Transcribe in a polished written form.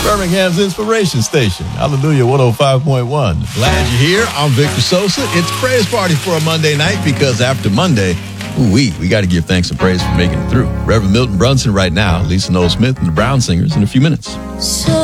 Birmingham's Inspiration Station. Hallelujah 105.1. Glad you're here. I'm Victor Sosa. It's praise party for a Monday night because after Monday, we got to give thanks and praise for making it through. Reverend Milton Brunson right now, Lisa Noel Smith and the Brown Singers in a few minutes. So